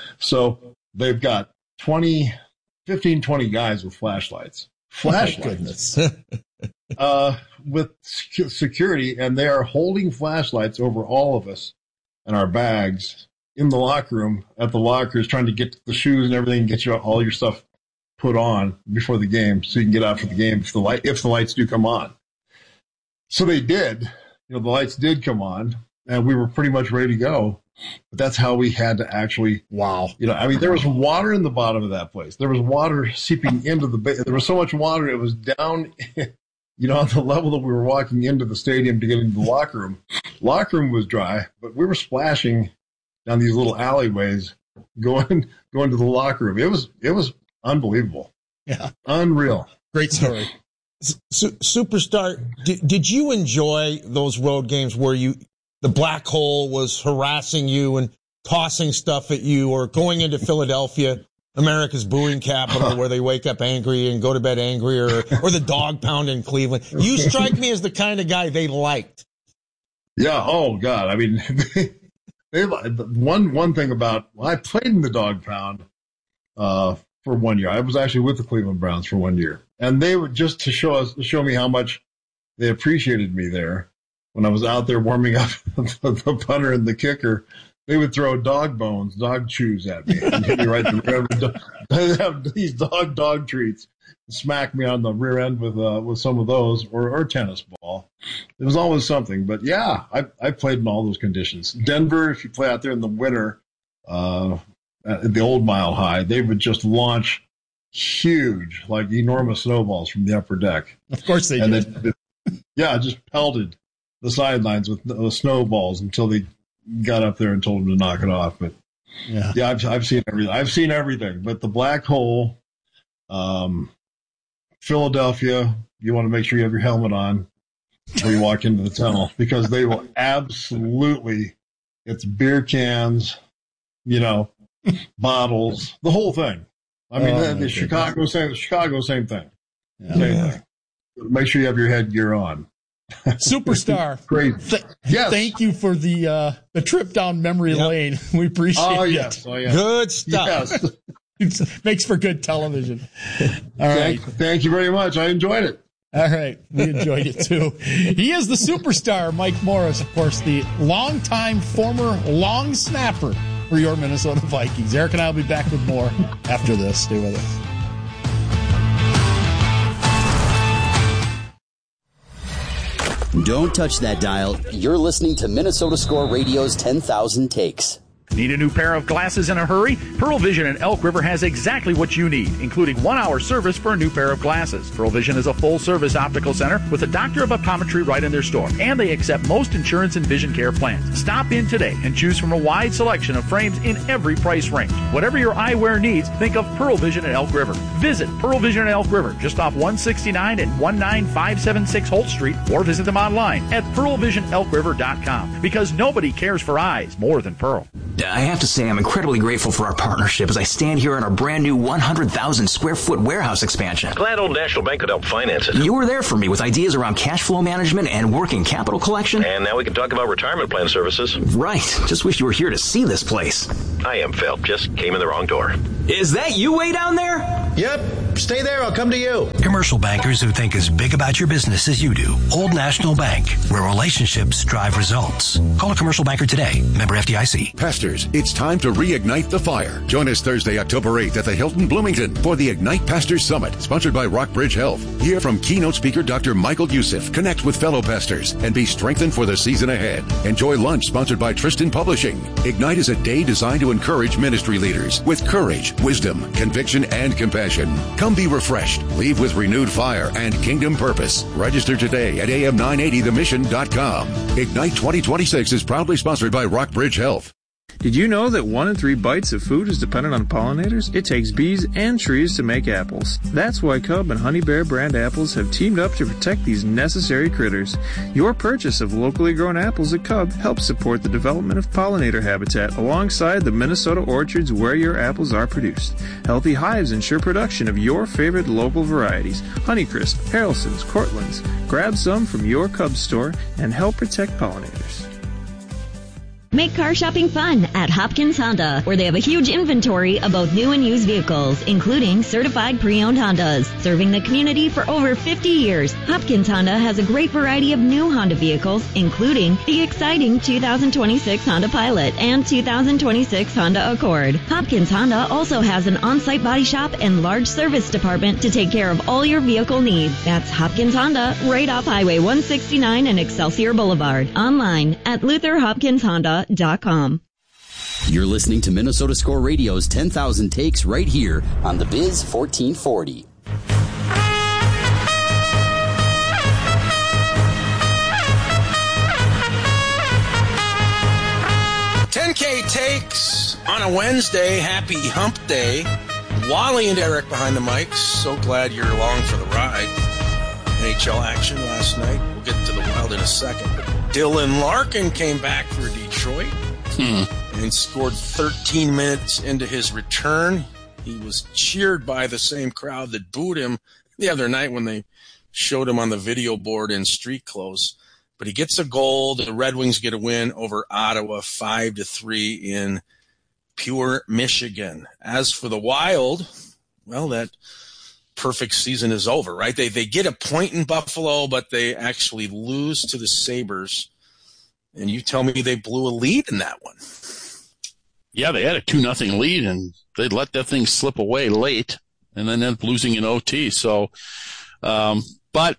Speaker 11: So they've got twenty, fifteen, twenty guys with flashlights. Flashlights. Oh, uh, with security, and they are holding flashlights over all of us and our bags in the locker room at the lockers, trying to get the shoes and everything, get you all your stuff put on before the game so you can get out for the game if the light, if the lights do come on. So they did, you know, the lights did come on and we were pretty much ready to go, but that's how we had to actually,
Speaker 10: wow.
Speaker 11: You know, I mean, there was water in the bottom of that place. There was water seeping into the, ba- there was so much water. It was down, you know, on the level that we were walking into the stadium to get into the locker room. Locker room was dry, but we were splashing down these little alleyways going, going to the locker room. It was, it was unbelievable.
Speaker 10: Yeah.
Speaker 11: Unreal.
Speaker 10: Great story.
Speaker 12: Su- Superstar, did, did you enjoy those road games where you, the black hole was harassing you and tossing stuff at you, or going into Philadelphia, America's booing capital, where they wake up angry and go to bed angry, or, or the dog pound in Cleveland? You strike me as the kind of guy they liked.
Speaker 11: Yeah. Oh God. I mean, they, they, one, one thing about, well, I played in the dog pound, uh, for one year. I was actually with the Cleveland Browns for one year, and they would just to show us, to show me how much they appreciated me there. When I was out there warming up the punter and the kicker, they would throw dog bones, dog chews at me, and hit me right in the rear end. They have these dog dog treats, smack me on the rear end with uh, with some of those, or or tennis ball. It was always something. But yeah, I I played in all those conditions. Denver, if you play out there in the winter, uh, at the old Mile High, they would just launch huge, like enormous snowballs from the upper deck.
Speaker 10: Of course they
Speaker 11: and
Speaker 10: did.
Speaker 11: It, it, yeah, just pelted the sidelines with uh, snowballs until they got up there and told them to knock it off. But
Speaker 10: yeah,
Speaker 11: yeah, I've, I've seen everything. I've seen everything. But the black hole, um, Philadelphia, you want to make sure you have your helmet on before you walk into the tunnel, because they will absolutely. It's beer cans, you know, bottles, the whole thing. I mean,
Speaker 10: oh,
Speaker 11: the, the Chicago same, Chicago same thing.
Speaker 10: Yeah.
Speaker 11: Same
Speaker 10: Yeah.
Speaker 11: thing. Make sure you have your headgear on.
Speaker 10: Superstar.
Speaker 11: Great.
Speaker 10: Th-
Speaker 11: yes.
Speaker 10: Thank you for the uh, the trip down memory
Speaker 12: Yep.
Speaker 10: lane. We appreciate
Speaker 11: Oh,
Speaker 10: it.
Speaker 11: yes. Oh, yes.
Speaker 12: Good stuff.
Speaker 11: Yes.
Speaker 10: It makes for good television. All right.
Speaker 11: Thank, thank you very much. I enjoyed it.
Speaker 10: All right. We enjoyed it too. He is the superstar, Mike Morris, of course, the longtime former long snapper for your Minnesota Vikings. Eric and I will be back with more after this. Stay with us.
Speaker 3: Don't touch that dial. You're listening to Minnesota Score Radio's ten thousand Takes.
Speaker 6: Need a new pair of glasses in a hurry? Pearl Vision in Elk River has exactly what you need, including one-hour service for a new pair of glasses. Pearl Vision is a full-service optical center with a doctor of optometry right in their store, and they accept most insurance and vision care plans. Stop in today and choose from a wide selection of frames in every price range. Whatever your eyewear needs, think of Pearl Vision in Elk River. Visit Pearl Vision in Elk River, just off one sixty-nine and one nine five seven six Holt Street, or visit them online at pearl vision elk river dot com, because nobody cares for eyes more than Pearl.
Speaker 13: I have to say I'm incredibly grateful for our partnership as I stand here in our brand new one hundred thousand square foot warehouse expansion.
Speaker 14: Glad Old National Bank could help finance it.
Speaker 13: You were there for me with ideas around cash flow management and working capital collection.
Speaker 14: And now we can talk about retirement plan services.
Speaker 13: Right. Just wish you were here to see this place.
Speaker 14: I am, Phil. Just came in the wrong door.
Speaker 13: Is that you way down there?
Speaker 15: Yep. Stay there. I'll come to you.
Speaker 16: Commercial bankers who think as big about your business as you do. Old National Bank, where relationships drive results. Call a commercial banker today. Member F D I C.
Speaker 17: Pastors, it's time to reignite the fire. Join us Thursday, October eighth at the Hilton Bloomington for the Ignite Pastors Summit, sponsored by Rockbridge Health. Hear from keynote speaker Doctor Michael Youssef. Connect with fellow pastors and be strengthened for the season ahead. Enjoy lunch sponsored by Tristan Publishing. Ignite is a day designed to encourage ministry leaders with courage, wisdom, conviction, and compassion. Come be refreshed. Leave with renewed fire and kingdom purpose. Register today at A M nine eighty the mission dot com. Ignite twenty twenty-six is proudly sponsored by Rockbridge Health.
Speaker 9: Did you know that one in three bites of food is dependent on pollinators? It takes bees and trees to make apples. That's why Cub and Honey Bear brand apples have teamed up to protect these necessary critters. Your purchase of locally grown apples at Cub helps support the development of pollinator habitat alongside the Minnesota orchards where your apples are produced. Healthy hives ensure production of your favorite local varieties. Honeycrisp, Harrelson's, Cortland's. Grab some from your Cub store and help protect pollinators.
Speaker 18: Make car shopping fun at Hopkins Honda, where they have a huge inventory of both new and used vehicles, including certified pre-owned Hondas. Serving the community for over fifty years, Hopkins Honda has a great variety of new Honda vehicles, including the exciting two thousand twenty-six Honda Pilot and two thousand twenty-six Honda Accord. Hopkins Honda also has an on-site body shop and large service department to take care of all your vehicle needs. That's Hopkins Honda, right off Highway one sixty-nine and Excelsior Boulevard. Online at Luther Hopkins Honda. Dot com.
Speaker 3: You're listening to Minnesota Score Radio's ten thousand Takes right here on the Biz fourteen forty.
Speaker 1: ten K Takes on a Wednesday. Happy Hump Day. Wally and Eric behind the mics. So glad you're along for the ride. N H L action last night. We'll get to the Wild in a second. But Dylan Larkin came back for Detroit hmm. and scored thirteen minutes into his return. He was cheered by the same crowd that booed him the other night when they showed him on the video board in street clothes. But he gets a goal. The Red Wings get a win over Ottawa, five to three in Pure, Michigan. As for the Wild, well, that perfect season is over, right? They they get a point in Buffalo, but they actually lose to the Sabres. And you tell me they blew a lead in that one.
Speaker 2: Yeah, they had a two nothing lead, and they let that thing slip away late, and then ended up losing in O T. So, um, but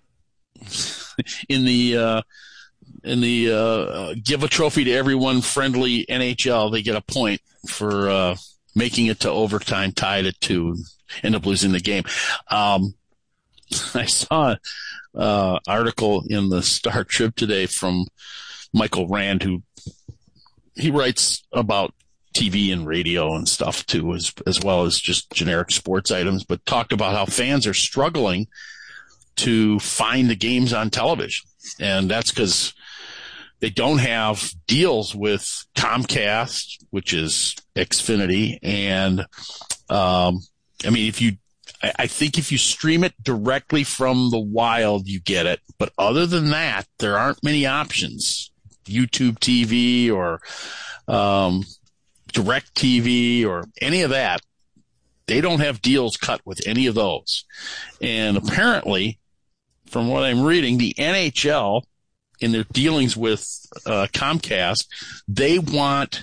Speaker 2: in the uh, in the uh, give a trophy to everyone friendly N H L, they get a point for uh, making it to overtime, tied at two. End up losing the game. Um, I saw an uh, article in the Star Trib today from Michael Rand, who he writes about T V and radio and stuff too, as as well as just generic sports items, but talked about how fans are struggling to find the games on television, and that's because they don't have deals with Comcast, which is Xfinity, and um, I mean, if you, I think if you stream it directly from the Wild, you get it. But other than that, there aren't many options. YouTube T V or um, Direct T V or any of that. They don't have deals cut with any of those. And apparently, from what I'm reading, the N H L, in their dealings with uh, Comcast, they want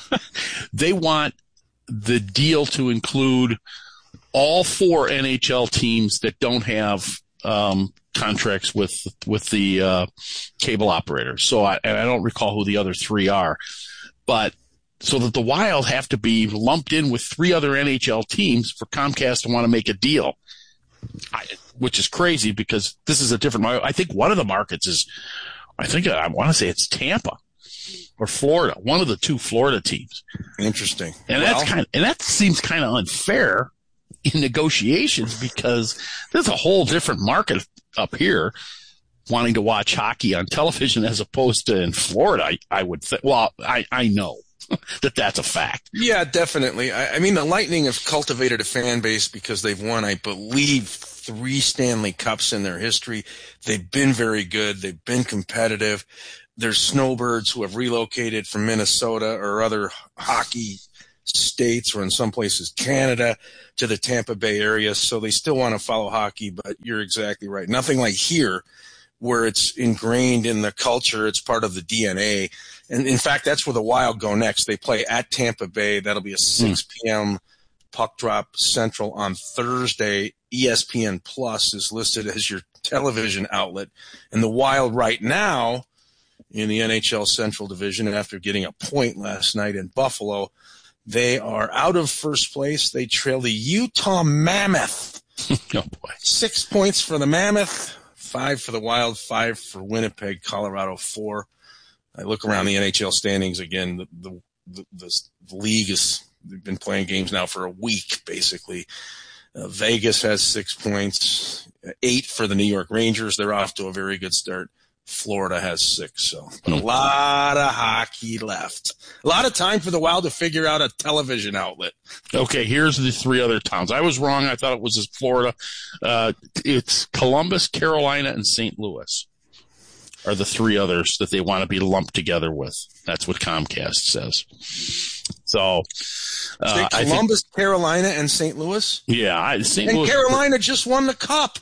Speaker 2: they want the deal to include all four N H L teams that don't have um, contracts with with the uh, cable operators. So I, and I don't recall who the other three are, but so that the Wild have to be lumped in with three other N H L teams for Comcast to want to make a deal, I, which is crazy because this is a different market. I think one of the markets is, I think I want to say it's Tampa or Florida, one of the two Florida teams.
Speaker 1: Interesting.
Speaker 2: And well, that's kind of, and that seems kind of unfair in negotiations because there's a whole different market up here wanting to watch hockey on television as opposed to in Florida. I, I would think, well, I, I know that that's a fact.
Speaker 1: Yeah, definitely. I, I mean, the Lightning have cultivated a fan base because they've won, I believe, three Stanley Cups in their history. They've been very good. They've been competitive. There's snowbirds who have relocated from Minnesota or other hockey states, or in some places Canada, to the Tampa Bay area. So they still want to follow hockey, but you're exactly right. Nothing like here where it's ingrained in the culture. It's part of the D N A. And in fact, that's where the Wild go next. They play at Tampa Bay. That'll be a six p.m. puck drop Central on Thursday. E S P N Plus is listed as your television outlet. And the Wild right now in the N H L Central Division, after getting a point last night in Buffalo, they are out of first place. They trail the Utah Mammoth.
Speaker 2: Oh, boy.
Speaker 1: Six points for the Mammoth, five for the Wild, five for Winnipeg, Colorado, four. I look around the N H L standings again. The, the the, the league is they've been playing games now for a week, basically. Uh, Vegas has six points, eight for the New York Rangers. They're off to a very good start. Florida has six, so a lot of hockey left. A lot of time for the Wild to figure out a television outlet.
Speaker 2: Okay, here's the three other towns. I was wrong. I thought it was Florida. Uh, it's Columbus, Carolina, and Saint Louis are the three others that they want to be lumped together with. That's what Comcast says. So, uh,
Speaker 1: Columbus,
Speaker 2: think,
Speaker 1: Carolina, and Saint Louis?
Speaker 2: Yeah. I, Saint
Speaker 1: and
Speaker 2: Louis,
Speaker 1: Carolina just won the Cup.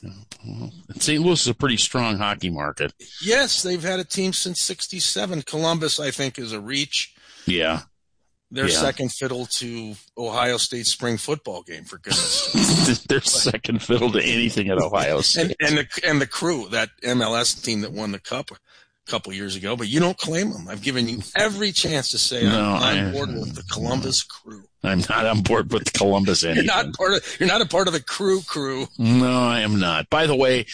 Speaker 2: Saint Louis is a pretty strong hockey market.
Speaker 1: Yes, they've had a team since sixty-seven. Columbus, I think, is a reach.
Speaker 2: Yeah.
Speaker 1: They're
Speaker 2: yeah.
Speaker 1: second fiddle to Ohio State's spring football game, for goodness sake.
Speaker 2: They're second fiddle to anything at Ohio State.
Speaker 1: and, and, the, and the Crew, that M L S team that won the Cup a couple years ago, but you don't claim them. I've given you every chance to say
Speaker 2: no,
Speaker 1: I'm on
Speaker 2: I,
Speaker 1: board with the Columbus Crew.
Speaker 2: I'm not on board with Columbus anything.
Speaker 1: You're not part of, you're not a part of the Crew crew.
Speaker 2: No, I am not. By the way,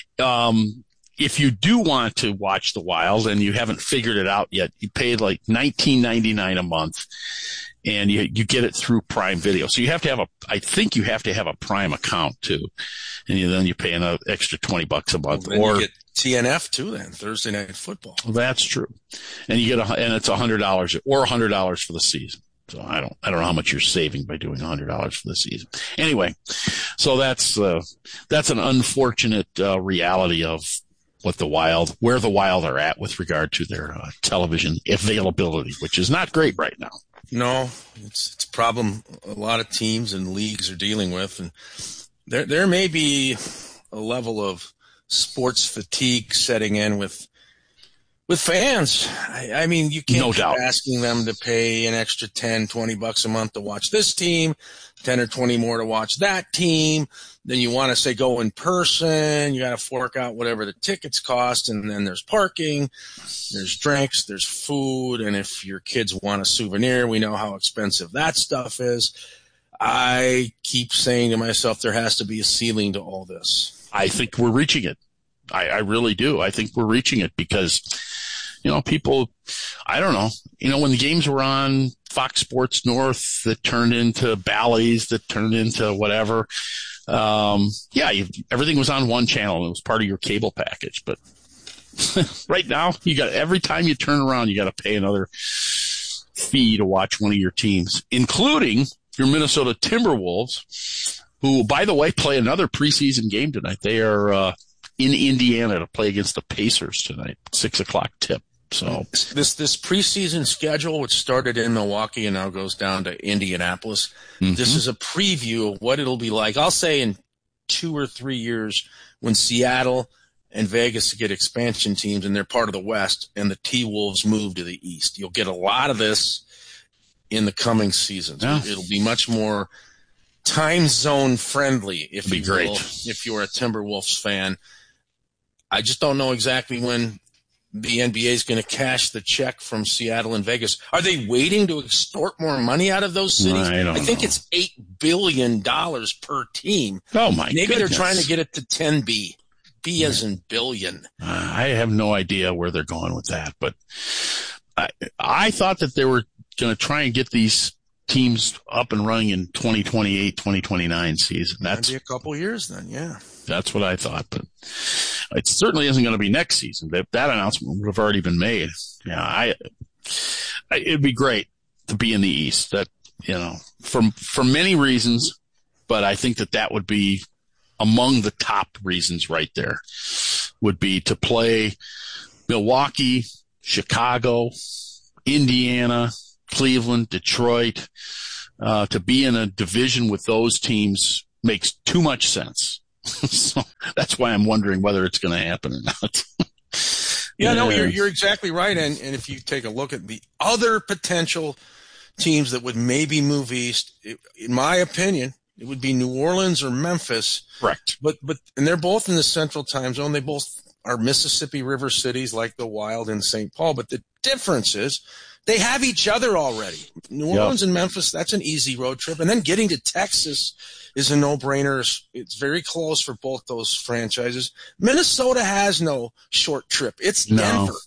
Speaker 2: um, if you do want to watch The Wild and you haven't figured it out yet, you pay like nineteen ninety-nine a month and you you get it through Prime Video. So you have to have a, I think you have to have a Prime account too. And you, then you pay an extra twenty bucks a month.
Speaker 1: Well,
Speaker 2: or
Speaker 1: you get T N F too then, Thursday Night Football.
Speaker 2: Well, that's true. And you get a, and it's a hundred dollars or a hundred dollars for the season. So I don't, I don't know how much you're saving by doing a hundred dollars for the season. Anyway, so that's, uh, that's an unfortunate, uh, reality of what the Wild, where the Wild are at with regard to their uh, television availability, which is not great right now.
Speaker 1: No, it's, it's a problem a lot of teams and leagues are dealing with. And there, there may be a level of sports fatigue setting in with, With fans. I, I mean, you can't
Speaker 2: no
Speaker 1: keep
Speaker 2: doubt.
Speaker 1: asking them to pay an extra ten, twenty bucks a month to watch this team, ten or twenty more to watch that team. Then you want to say go in person. You got to fork out whatever the tickets cost. And then there's parking, there's drinks, there's food. And if your kids want a souvenir, we know how expensive that stuff is. I keep saying to myself, there has to be a ceiling to all this.
Speaker 2: I think we're reaching it. I, I really do. I think we're reaching it because, you know, people, I don't know, you know, when the games were on Fox Sports North that turned into Bally's, that turned into whatever, um, yeah, you, everything was on one channel. It was part of your cable package. But right now, you got every time you turn around, you got to pay another fee to watch one of your teams, including your Minnesota Timberwolves, who, by the way, play another preseason game tonight. They are uh, in Indiana to play against the Pacers tonight, six o'clock tip. So
Speaker 1: this this preseason schedule, which started in Milwaukee and now goes down to Indianapolis, mm-hmm. this is a preview of what it'll be like. I'll say in two or three years when Seattle and Vegas get expansion teams and they're part of the West and the T-Wolves move to the East. You'll get a lot of this in the coming seasons. Yeah. It'll be much more time zone friendly, if
Speaker 2: It'd be
Speaker 1: you
Speaker 2: great.
Speaker 1: will, if you're a Timberwolves fan. I just don't know exactly when the N B A is going to cash the check from Seattle and Vegas. Are they waiting to extort more money out of those cities?
Speaker 2: I don't
Speaker 1: I think
Speaker 2: know.
Speaker 1: it's eight billion dollars per team.
Speaker 2: Oh, my
Speaker 1: Maybe
Speaker 2: goodness.
Speaker 1: they're trying to get it to ten B. B as in billion.
Speaker 2: Uh, I have no idea where they're going with that, but I, I thought that they were going to try and get these teams up and running in twenty twenty-eight, twenty twenty-nine season. That's
Speaker 1: Maybe a couple years then, yeah.
Speaker 2: That's what I thought, but it certainly isn't going to be next season. That, that announcement would have already been made. Yeah, I, I, it'd be great to be in the East. That, you know, for for many reasons, but I think that that would be among the top reasons right there. Would be to play Milwaukee, Chicago, Indiana, Cleveland, Detroit. Uh, to be in a division with those teams makes too much sense. So that's why I'm wondering whether it's going to happen or not.
Speaker 1: Yeah, no, you're you're exactly right. And and if you take a look at the other potential teams that would maybe move east, it, in my opinion, it would be New Orleans or Memphis.
Speaker 2: Correct.
Speaker 1: But but and they're both in the Central Time Zone. They both are Mississippi River cities like the Wild and Saint Paul. But the difference is they have each other already. New Orleans yep. and Memphis, that's an easy road trip. And then getting to Texas is a no-brainer. It's very close for both those franchises. Minnesota has no short trip. It's Denver.
Speaker 2: No.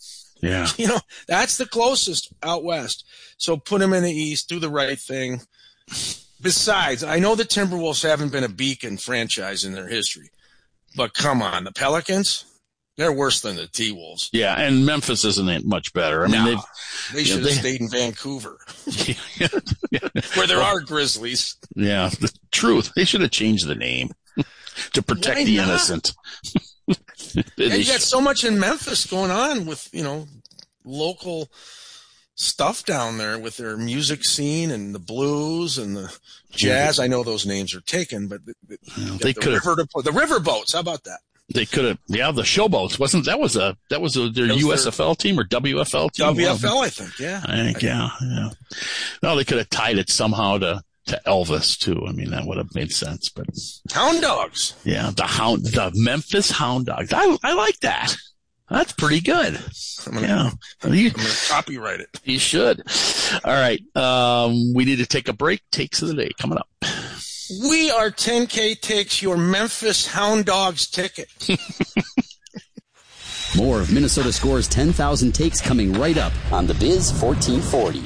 Speaker 2: Yeah.
Speaker 1: You know, that's the closest out west. So put them in the East, do the right thing. Besides, I know the Timberwolves haven't been a beacon franchise in their history, but come on, the Pelicans, they're worse than the T-Wolves.
Speaker 2: Yeah, and Memphis isn't much better. I mean,
Speaker 1: no, they should have
Speaker 2: they,
Speaker 1: stayed in Vancouver, where there are Grizzlies.
Speaker 2: Yeah, the truth. They should have changed the name to protect
Speaker 1: Why
Speaker 2: the
Speaker 1: not?
Speaker 2: innocent.
Speaker 1: Yeah, you got so much in Memphis going on with, you know, local stuff down there with their music scene and the blues and the jazz. I know those names are taken, but the,
Speaker 2: well, they
Speaker 1: the
Speaker 2: could have
Speaker 1: river, the river boats. How about that?
Speaker 2: They could have, yeah, the Showboats wasn't that was a that was a, their
Speaker 1: was
Speaker 2: U S F L team or W F L team?
Speaker 1: W F L, I think. Yeah,
Speaker 2: I think, yeah, yeah. No, they could have tied it somehow to, to Elvis too. I mean, that would have made sense. But
Speaker 1: Hound Dogs.
Speaker 2: Yeah, the hound, the Memphis Hound Dogs. I I like that. That's pretty good.
Speaker 1: I'm gonna,
Speaker 2: yeah,
Speaker 1: I'm
Speaker 2: you,
Speaker 1: gonna copyright it.
Speaker 2: You should. All right, um, we need to take a break. Takes of the day coming up.
Speaker 1: We are ten K takes your Memphis Hound Dogs ticket.
Speaker 3: More of Minnesota Score's ten thousand takes coming right up on the Biz fourteen forty.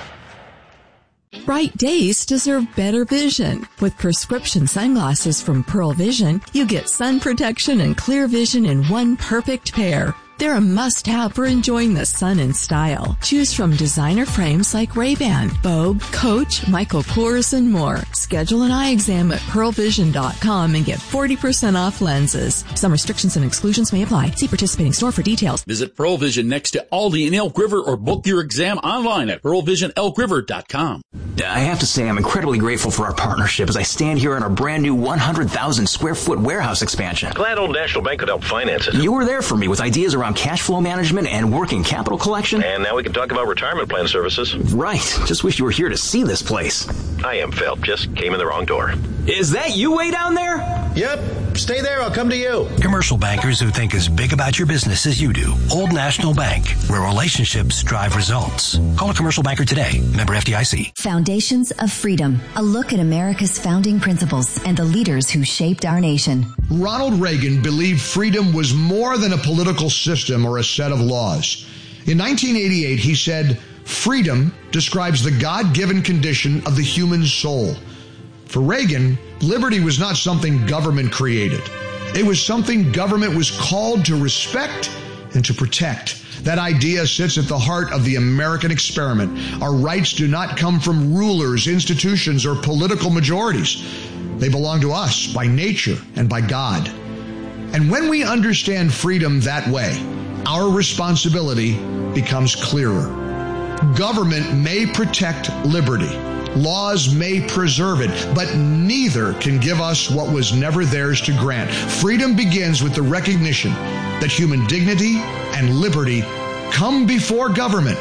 Speaker 4: Bright days deserve better vision. With prescription sunglasses from Pearl Vision, you get sun protection and clear vision in one perfect pair. They're a must-have for enjoying the sun in style. Choose from designer frames like Ray-Ban, Vogue, Coach, Michael Kors, and more. Schedule an eye exam at pearl vision dot com and get forty percent off lenses. Some restrictions and exclusions may apply. See participating store for details.
Speaker 6: Visit Pearl Vision next to Aldi in Elk River or book your exam online at pearl vision elk river dot com.
Speaker 13: I have to say I'm incredibly grateful for our partnership as I stand here in our brand new one hundred thousand square foot warehouse expansion.
Speaker 14: Glad Old National Bank could help finance it.
Speaker 13: You were there for me with ideas around cash flow management and working capital collection.
Speaker 14: And now we can talk about retirement plan services.
Speaker 13: Right. Just wish you were here to see this place.
Speaker 14: I am Phelps. Just came in the wrong door.
Speaker 13: Is that you way down there?
Speaker 15: Yep. Stay there. I'll come to you.
Speaker 16: Commercial bankers who think as big about your business as you do. Old National Bank, where relationships drive results. Call a commercial banker today. Member F D I C.
Speaker 19: Foundations of Freedom. A look at America's founding principles and the leaders who shaped our nation.
Speaker 20: Ronald Reagan believed freedom was more than a political system or a set of laws. In nineteen eighty-eight, he said, "Freedom describes the God-given condition of the human soul." For Reagan, liberty was not something government created. It was something government was called to respect and to protect. That idea sits at the heart of the American experiment. Our rights do not come from rulers, institutions, or political majorities. They belong to us by nature and by God. And when we understand freedom that way, our responsibility becomes clearer. Government may protect liberty. Laws may preserve it, but neither can give us what was never theirs to grant. Freedom begins with the recognition that human dignity and liberty come before government,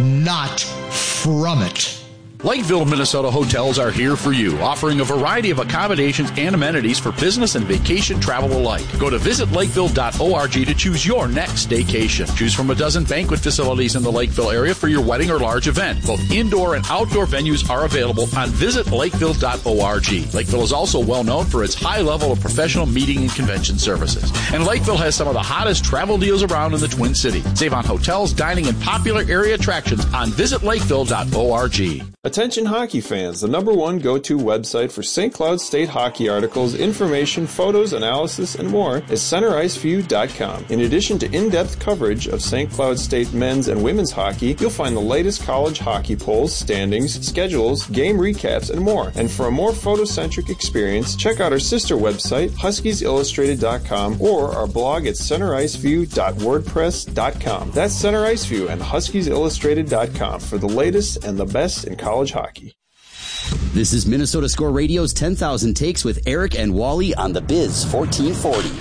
Speaker 20: not from it.
Speaker 6: Lakeville, Minnesota hotels are here for you, offering a variety of accommodations and amenities for business and vacation travel alike. Go to visit lakeville dot org to choose your next staycation. Choose from a dozen banquet facilities in the Lakeville area for your wedding or large event. Both indoor and outdoor venues are available on visit lakeville dot org. Lakeville is also well known for its high level of professional meeting and convention services. And Lakeville has some of the hottest travel deals around in the Twin Cities. Save on hotels, dining, and popular area attractions on visit lakeville dot org.
Speaker 9: Attention hockey fans, the number one go-to website for Saint Cloud State hockey articles, information, photos, analysis, and more is center ice view dot com. In addition to in-depth coverage of Saint Cloud State men's and women's hockey, you'll find the latest college hockey polls, standings, schedules, game recaps, and more. And for a more photocentric experience, check out our sister website, huskies illustrated dot com, or our blog at center ice view dot wordpress dot com. That's Center Iceview and huskies illustrated dot com for the latest and the best in college hockey.
Speaker 3: This is Minnesota Score Radio's ten thousand Takes with Eric and Wally on the Biz fourteen forty.